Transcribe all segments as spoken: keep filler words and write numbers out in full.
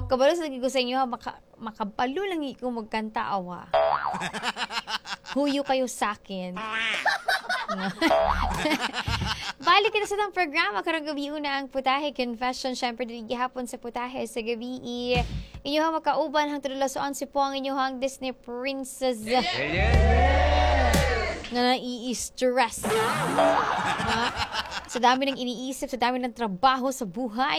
Kabalo sa ko sa inyo, ha, maka, makabalo lang ko magkanta awa. Huyo kayo sa akin. Balik kita sa itong programa. Karang gabi una ang Putahe Confession. Siyempre, din gihapon sa Putahe sa gabi. Inyo hang makauban hang tudulasoan si po ang inyo hang Disney Princess. Yeah, yeah, yeah. Na nai-stress. Ha? Sa dami ng iniisip, sa dami ng trabaho sa buhay.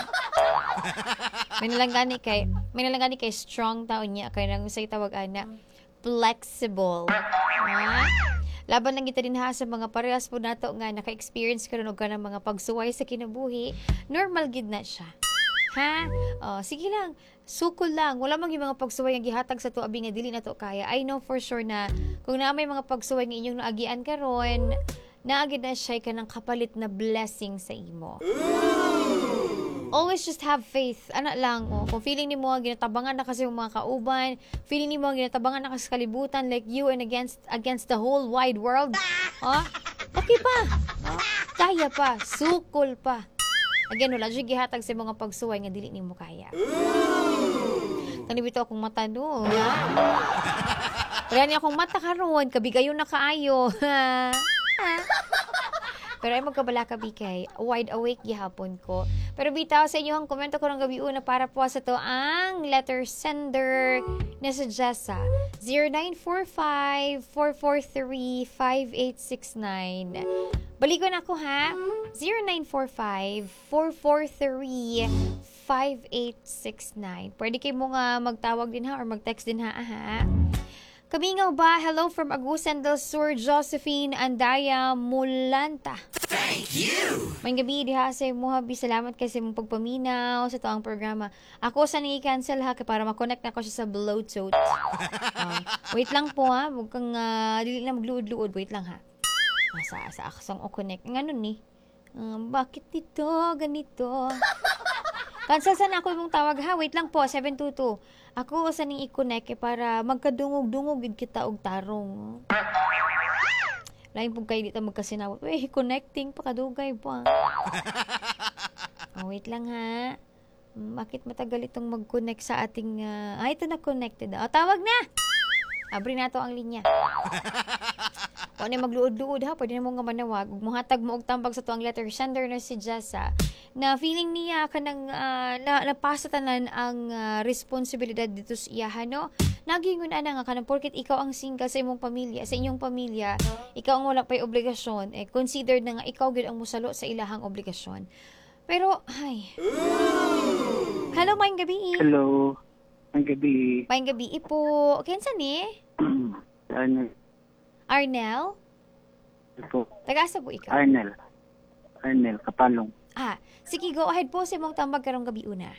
May nalanggani kay, may nalanggani kay strong tao niya. Kaya nang usay tawag ana, flexible. Ha? Laban lang kita din ha sa mga parehas po nato nga naka-experience ka rin o ka ng mga pagsuway sa kinabuhi. Normal gid na siya. Ha? Oh, sige lang. Sukol lang. Wala mang yung mga pagsuway ang gihatag sa to abi nga dili na to kaya. I know for sure na kung na may mga pagsuway nga inyong naagian karon, naagid na siya ka ng kapalit na blessing sa imo. Always just have faith. Ana lang, oh. Kung feeling ni mo ginatabangan na kasi yung mga kauban, feeling ni mo ginatabangan na kasi kalibutan like you and against against the whole wide world. Oh? Okay pa. Oh? Kaya pa. Sukol pa. Again, wala siya gihatag sa mga pagsuway nga dili ni mo kaya. Kanibito akong mata no. Wala niya akong mata karon. Kabigayon na kaayo. Pero ay magkabala ka bikay, wide awake gihapon ko. Pero bitaw sa inyo ang komento ko ng gabi una para po sa to ang letter sender na sa Jessa. zero nine four five, four four three, five eight six nine. Balikan ako ha. zero nine four five, four four three, five eight six nine. Pwede kayo mo nga magtawag din ha or mag-text din ha. ha? Kamingaw ba? Hello from Agusan del Sur, Josephine Andaya Mulanta. Thank you! May gabi, diha sa Muhabi. Salamat kasi mong pagpaminaw sa toang programa. Ako sa ni-cancel ha, para makonect na ko siya sa Bluetooth. Uh, wait lang po ha. Huwag kang, uh, dili na magluod-luod. Wait lang ha. Sa, sa aksang o connect. Nga nun eh. Uh, bakit dito? Ganito? Cancel sana ako yung tawag ha. Wait lang po, seven two two. Ako sa ning i-connect eh, para magkadungog-dungog gid kita og tarong. Lain pug kay dito magkasinawot. Uy, connecting pa kadugay pa. Oh, wait lang ha. Bakit matagal itong mag-connect sa ating uh... ah, ito na connected. Oh, tawag na. Abri na to ang linya. O na magluod-luod ha, pwede na mo nga manawag. Ug mohatag mo og tambag sa tuang letter sender na si Jessa na feeling niya kanang uh, na napasatanan ang uh, responsibilidad dito sa iya no. Nagingon ana nga kanang porket ikaw ang single sa imong pamilya, sa inyong pamilya, ikaw ang wala pay obligasyon, eh considered na nga ikaw gid ang musalo sa ilahang obligasyon. Pero ay. Hello, maayong gabi. Hello. Ang gabi. Maayong gabi po. Kinsa ni? Arnel. Arnel? Po. Taga-asa po ikaw? Arnel. Arnel, Kapalong. Ah, sige, go ahead po sa imong tambag karong gabi una.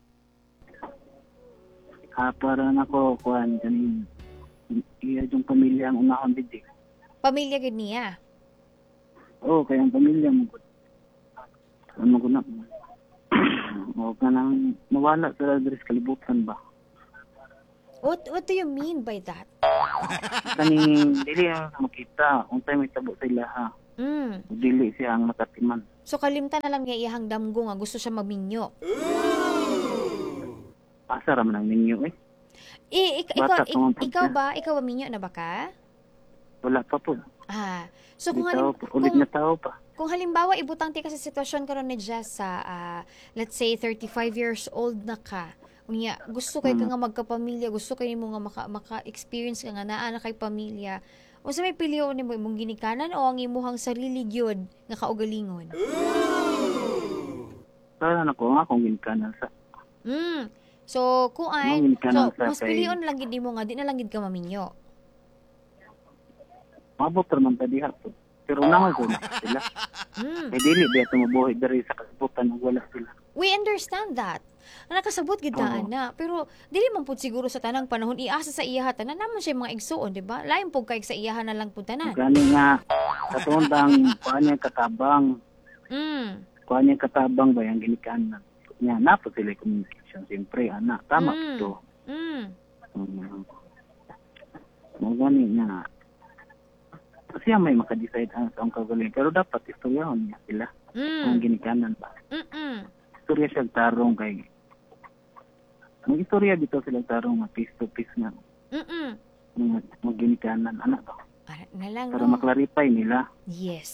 Ah, para na ko, kuhan, ganin. Iya yung pamilya ang unahon din. Pamilya gid niya? Oo, oh, kaya ang pamilya mo. Ano ko na? O ka nang mawala sa adres kalibutan ba? What what do you mean by that? Kaning dili ang makita, untay may tabo sa ilaha. Mm. Dili siya ang makatiman. So kalimtan na lang niya iyahang damgo nga gusto siya maminyo. Asa ra man ang minyo eh. Eh, ik- ikaw, ik- ikaw ba? Ikaw ba minyo na ba ka? Wala pa po. Ah. So kung, halim- halim- ulit kung, na tao pa. kung halimbawa ibutang ti ka sa sitwasyon karon ni Jess sa uh, let's say thirty-five years old na ka. Unya, gusto kay ka nga magkapamilya, gusto kay mo nga maka, maka-experience ka nga naa na kay pamilya. O sa may piliyo ni mo imong ginikanan o ang imuhang sarili gyud nga kaugalingon? Para na ko nga kung ginikanan sa. Mm. So, kuan, so mas piliyon lang gid mo nga di na lang gid ka maminyo. Mabot man ta diha po. Pero naman ko na sila. Mm. Eh dili biya tumubuhi diri sa kalibutan ng wala sila. We understand that. Nakasabot gid na ana, pero dili man pud siguro sa tanang panahon iasa sa iyaha tanan naman siya mga igsuon, di ba? Lain pud kay sa iyaha na lang pud tanan. Gani nga katundang kuan niya katabang. Mm. Kuan niya katabang ba yang ginikanan. Nya na po sila communication siyempre ana tama Mm. to. Mm. Mm. Mo gani nga. Kasi may maka-decide ang sa kagaling pero dapat istoryahon niya sila. Mm. Ang ginikanan ba. Mm. Istorya siya tarong kay Mag-istorya dito sila tarong nga face to face nga. Mm-mm. Mga magginikanan, anak to. Para na lang, Para no? maklarify nila. Yes.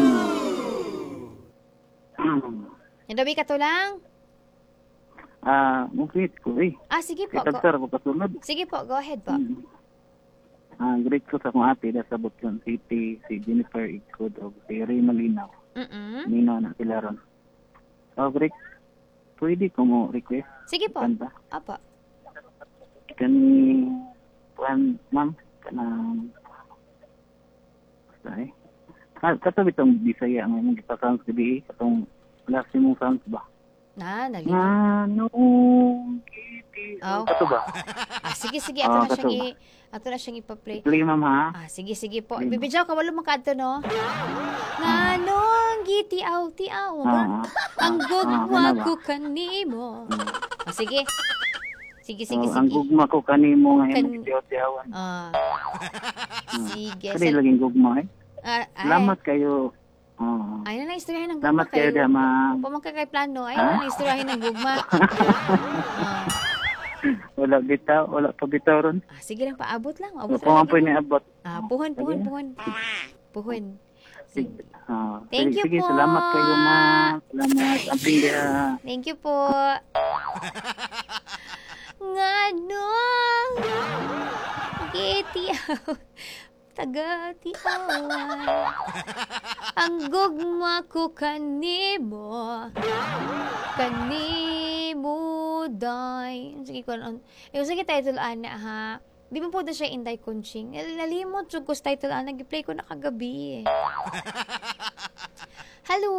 Hmm. Nadabi ka to lang? Ah, mukit ko eh. Ah, sige po. Kitag Go. sir ako kasunod. Sige po, go ahead po. Hmm. Ah, great ko sa akong ate na sa Butyon City, si Jennifer Ikod o si Ray Malinaw. Mm-mm. Nino na sila ron. So, great. Pwede ko mo request Sige po. kanta. Apo. Kani, kuan, ma'am, kanang, basta eh. Ka- Kato bitong Bisaya ang imong gipa-sounds gabi, katong last mong sounds ba? Na, nalito. Nanong kiti. Oh. Kato ba? Ah, sige, sige. Ato Ah, na siyang kato. i... Ato na siyang ipa-play. Play, ma'am, ha? Ah, sige, sige po. Sige. Bibidyaw ka, walo makadto, no? Nanong gitiaw, tiaw. Ah, Ang ah, gugma ano ba? ko kanimo. Ah, sige. Sige, sige, Oh, ang sige. gugma ko kanimo nga Kan- imong gitiyaw-tiyawan. Ah. Sige. Kadi laging gugma eh. Ah, ay. Salamat kayo. Oh. Ay, na istoryahin ng gugma Salamat kayo da, ma'am. Upo man ka kay plano. Ay, Ha? na istoryahin ng gugma. Ah. Wala bitaw, wala pa bitaw ron. Ah, sige lang, paabot lang. Abot Kung ang lang. pwede abot. Ah, puhon, puhon, Sige. puhon. Puhon. Sige. Ah, Thank sige, you sige, po. salamat kayo, ma'am. Salamat. Ang pinda. Thank you po. Nganong gitiaw taga tiawan ang gugma ko kanimo kanimo day sige ko ano yung sige title ana ha di ba po na siya Inday Kunching nalimot jud ko sa title ana nag-play ko na kagabi hello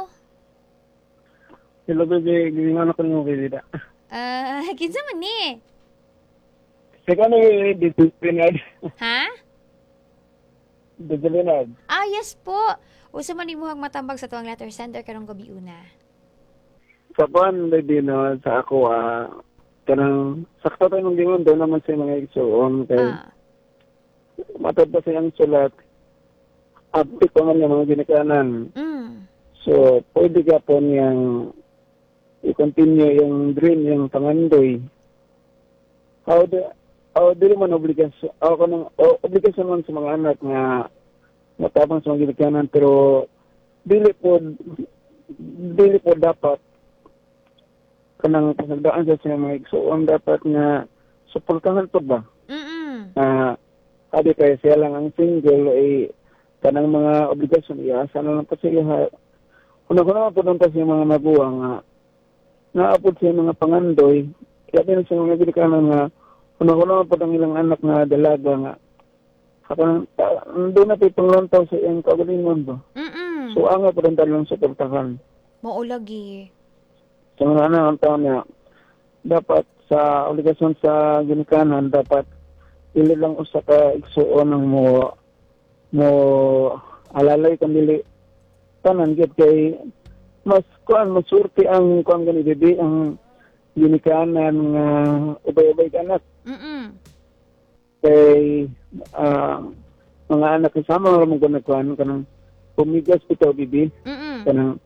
Hello, baby. Gilingan ako ng baby da. ah kinsa man ni Sika na yung disciplined. ha Disciplined. Ah, yes po. Usa man imuhang matambag sa tuwang letter sender karong gabi una. Sa kuhan, baby, no, sa ako, ah, kanang, sakto tayo ng gingon, doon naman sa mga igsoon, kay, Ah. matod pa siyang sulat, update ko nga niya mga ginikanan. Mm. So, pwede ka po niyang i-continue yung dream, yung pangandoy. How do, how do man obligasyon, ako ka ng, o, obligasyon man sa mga anak nga matapang sa mga ginikanan, pero dili po, dili po dapat kanang pasagdaan sa siya mga igsoon, dapat nga suportahan po ba? Mm. Na sabi kayo siya lang ang single ay kanang mga obligasyon iasa na lang pa siya. Kuna-kuna po doon pa siya mga maguwang nga naapod siya mga pangandoy kaya din sa mga ginikanan nga kuna-kuna po ang ilang anak nga dalaga nga kapag doon na po itong lantaw sa iyang kagalingon ba. Mm. So ang nga po doon talang suportahan. Maulagi. Sa mga anak ang taon na dapat sa obligasyon sa ginikanan dapat ili lang usa ka igsuon ang mo mo alalay kung dili tanan gid kay mas kuan masurti ang kuan gani bibi ang ginikanan nga ubay-ubay ka anak Mm. kay ah, mga anak kasama ra mo kuan kanang pumigas bitaw bibi Mm. kanang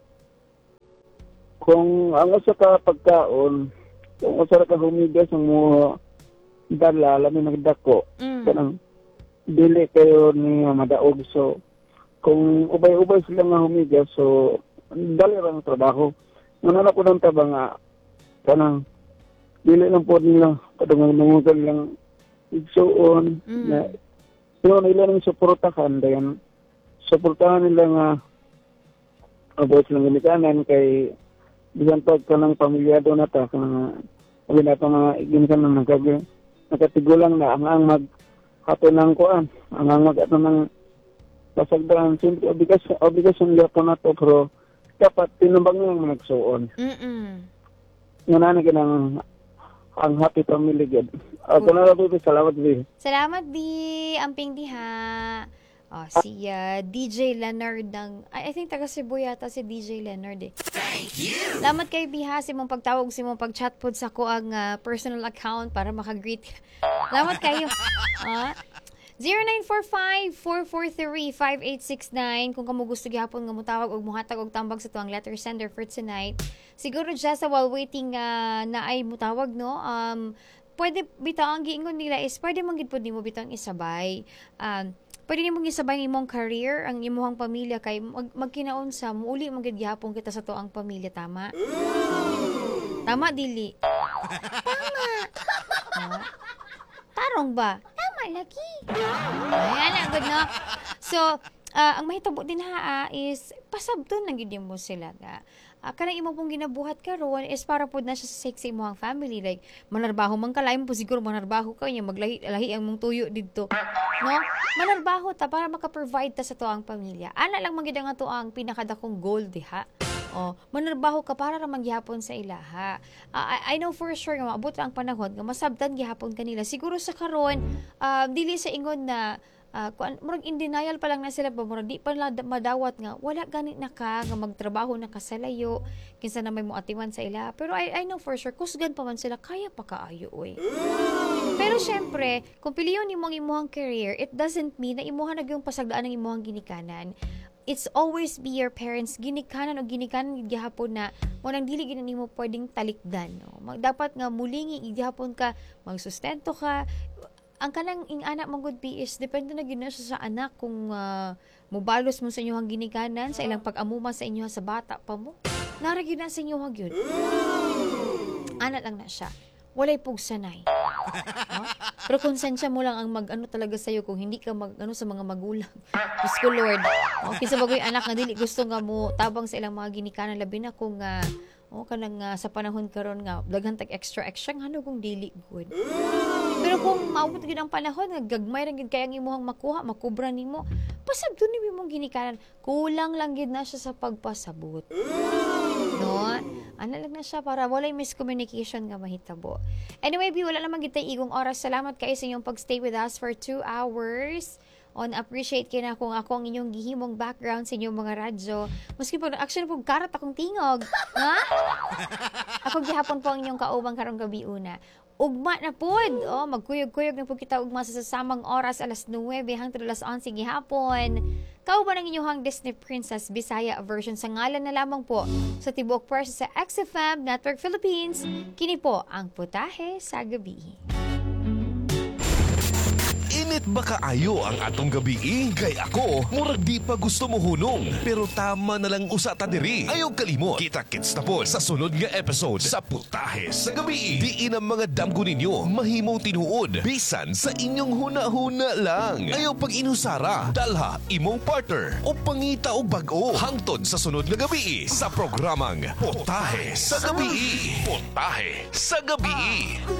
kung ang usa ka pagkaon kung usa ka humigas ang mo dala lamin nagdako Mm. kanang dili kayo ni madaog so kung ubay-ubay sila nga humigas so dali ra ang trabaho nana ko nang taba nga kanang dili lang po nila kadungan nangugan lang igsuon Mm. na yun nila nang suportahan dayon suportahan nila nga abot lang ginikanan kay bisan pag kanang pamilyado na ta kanang abi na pa mga ginikanan nagkabi nakatigulang na ang ang mag hato ng kuan ang ang mag ato ng pasagdahan simple obligasyon obligasyon nila po na to pero dapat tinumbang yung nagsuon Mm. nga na kinang ang happy family gid ako na lang po salamat bi Salamat bi amping diha. Oh, si uh, D J Leonard ng I, I think taga Cebu yata si D J Leonard eh. Thank you. Salamat kay biha si mong pagtawag si mong pag-chat pod sa ko ang uh, personal account para maka-greet. Salamat kayo. Ah. zero nine four five, four four three, five eight six nine kung kamo gusto gihapon nga mutawag og muhatag og tambag sa tuang letter sender for tonight. Siguro just while waiting uh, na ay mutawag no. Um pwede bitaw ang giingon nila is pwede man gid pud nimo bitaw isabay. Um pwede nimong isabay ang imong career, ang imong pamilya kay mag, magkinaon sa muuli man gid gihapon kita sa tuang pamilya, tama? Tama dili. Tama. Oh. Tarong ba? Tama lagi. Ayan na good no. So, uh, ang mahitabo din ha is pasabton lang gid mo sila ga. Uh, kanang imo pong ginabuhat karon is para pod na siya sa sexy mo ang family, like manarbaho man ka lain po siguro manarbaho ka nya maglahi lahi ang mong tuyo didto no, manarbaho ta para maka-provide ta sa tuang pamilya. Ana lang magid nga to ang pinakadakong goal diha. Oh, manarbaho ka para ra magyapon sa ilaha. Uh, I, I know for sure nga maabot ra ang panahon nga masabtan gihapon kanila. Siguro sa karon uh, dili sa ingon na Uh, kung murag in denial pa lang na sila ba, murag di pa lang madawat nga wala gani na ka nga magtrabaho na ka sa layo kinsa na may moatiman sa ila, pero I, I know for sure kusgan pa man sila kaya pa kaayo oy. Pero syempre kung piliyon nimo ang imong career, it doesn't mean na imuha na gyung pasagdaan ang imong ginikanan. It's always be your parents ginikanan o ginikanan gihapon na mo nang dili gid nimo pwedeng talikdan no. Dapat nga mulingi gihapon ka, magsustento ka. Ang kanang ing anak mong good P is depende na gina siya sa anak kung uh, mubalos mo sa inyong ginikanan sa ilang pag-amuma sa inyo sa bata pa mo. Nara gyud na sa inyo gyud. Anak lang na siya. Walay pugsanay. No? Pero konsensya mo lang ang mag-ano talaga sa'yo kung hindi ka mag-ano sa mga magulang. Diyos ko Lord. No? Kinsa bagoy anak nga dili gusto nga mo tabang sa ilang mga ginikanan labi na kung uh, oh, kanang uh, sa panahon karon nga daghan tag extra extra ngano kung dili good. Pero kung maabot gid ang panahon nga gagmay ra gid kay ang imong makuha, makubra nimo, pasabton nimo imong ginikanan. Kulang lang gid na siya sa pagpasabot. No? Ano lang na siya para walay miscommunication nga mahitabo. Anyway, bi wala naman gid tay igong oras. Salamat kay sa inyong pagstay with us for two hours. On appreciate kina kung ako ang inyong gihimong background sa inyong mga radyo. Maski po, actually po, karat akong tingog. Ha? Ako gihapon po ang inyong kaubang karong gabi una. Ugma na pod. Oh, magkuyog-kuyog na po kita ugma sa sasamang oras alas nuwebe hangtod alas onse gihapon. Kauban ang inyong Disney Princess Bisaya version sa ngalan na lamang po sa Tibok Pwersa sa X F M Network Philippines. Kini po ang Putahe sa Gabi. Init ba kaayo ang atong gabi? Kay ako, murag di pa gusto mo hunong. Pero tama na lang usa ta diri. Ayaw kalimot. Kita-kits na po sa sunod nga episode sa Putahe sa Gabi. Diin ang mga damgo ninyo mahimong tinuod. Bisan sa inyong huna-huna lang. Ayaw pag inusara, dalha imong partner o pangita o bag-o. Hangtod sa sunod nga gabi sa programang Putahe sa Gabi. Putahe sa Gabi.